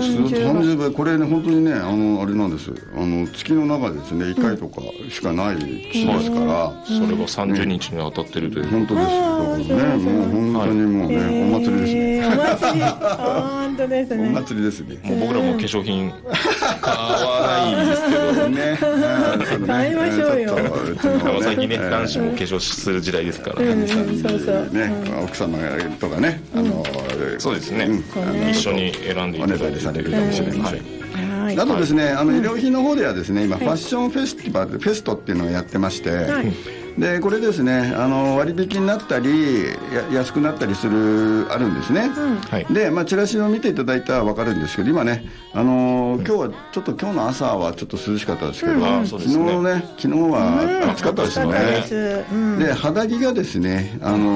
30倍、これね本当にねあれなんです。月の中でですね1回とかしかない月ですから、 それが30日に当たってるという、 本当ですよ。だからねもう本当にもうね、お祭りですね。 お祭り本当ですね。 お祭りですね。 もう僕らも化粧品買わないですけどね。 買いましょうよ。 最近ね男子も化粧する時代ですから。 そうそうね、奥様とかねそうですね。一緒に選んでいただいてされるかもしれません。 はい、 あとですね、衣料品の方ではですね今ファッションフェスティバルフェストっていうのをやってまして、でこれですね割引になったり安くなったりするあるんですね、で、チラシを見ていただいたら分かるんですけど今ね今日はちょっと今日の朝はちょっと涼しかったですけど、昨日は暑かったですよね、で肌着がですね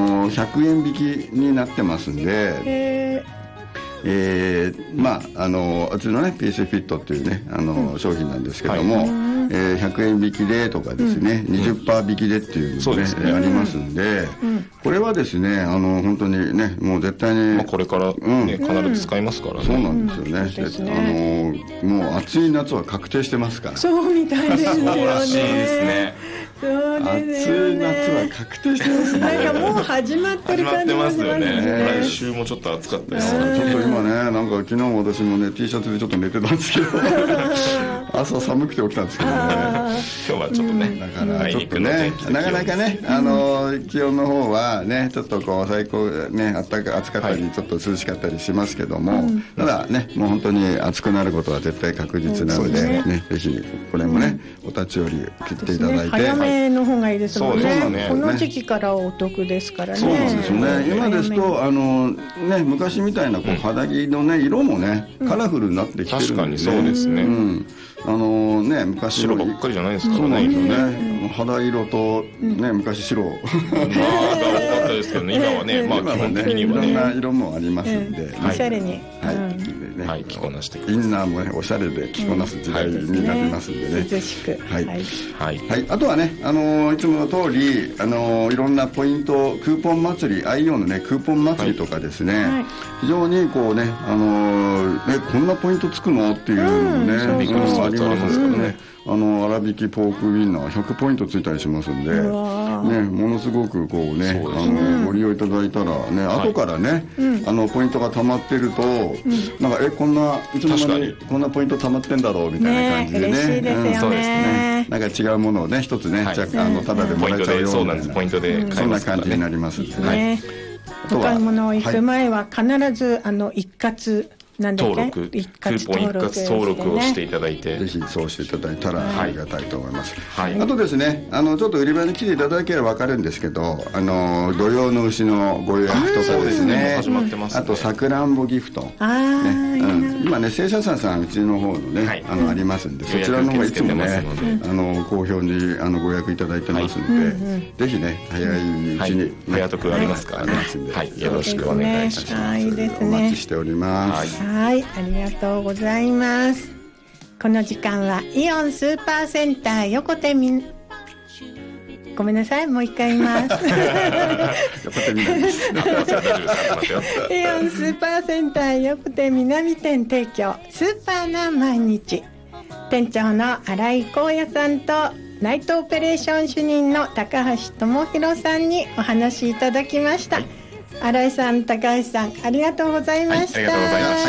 100円引きになってますんで、うちのね PC フィットっていうね商品なんですけども、100円引きでとかですね、20% 引きでっていうのねありますんで、これはですね本当にねもう絶対にこれからね必ず使いますからね。 そうなんですよね。もう暑い夏は確定してますから。 そうみたいですよね。 そうらしいですね。 そうですよね。 暑い夏は確定してますね。 なんかもう始まってる感じがしますよね。 来週もちょっと暑かったですちょっと今ねなんか昨日も私もね T シャツでちょっと寝てたんですけど朝寒くて起きたんですけどね今日はちょっとねだからちょっとねなかなかね気温の方はねちょっとこう最高ね暑かったりちょっと涼しかったりしますけども、ただねもう本当に暑くなることは絶対確実なのでねぜひこれもねお立ち寄り切っていただいて、 早めの方がいいですもんね。この時期からお得ですからね。 そうなんですよね。今ですとね昔みたいなこう肌着のね色もねカラフルになってきてるんで、 確かにそうですね。 昔白ばっかりじゃないですからね。 そうなんですよね。肌色とね昔白が多かったですけどね。今はね基本的にはねいろんな色もありますんで、 おしゃれに着こなしてインナーもねおしゃれで着こなす時代になりますんでね。 涼しく。 あとはねいつもの通りいろんなポイントクーポン祭り愛用のねクーポン祭りとかですね、非常にこうねこんなポイントつくのっていうのもねありますからね。粗挽きポークウインナー100ポイントついたりしますんで、ものすごくこうねご利用いただいたらね後からねポイントが溜まってるとなんかこんないつの間にこんなポイント溜まってんだろうみたいな感じでね、 嬉しいですよね。 なんか違うものをね一つねタダでもらえちゃうようなポイントでそんな感じになりますんでね。 お買い物を行く前は必ず一括登録クーポン一括登録をしていただいてぜひそうしていただいたらありがたいと思います。あとですねちょっと売り場に来ていただければ分かるんですけど土用の丑のご予約とかですね、あとさくらんぼギフト今ね生産者さんうちの方のねありますんで、そちらの方がいつもね好評にご予約いただいてますので、ぜひね早いうちに早得ありますからね、よろしくお願いします。 お待ちしております。 はい、ありがとうございます。この時間はイオンスーパーセンター横手ごめんなさい、もう一回言います。 横手南です。 イオンスーパーセンター横手南店提供スーパーな毎日、店長の新井光也さんとナイトオペレーション主任の高橋智博さんにお話しいただきました。新井さん、高橋さん、ありがとうございました。 ありがとうございました。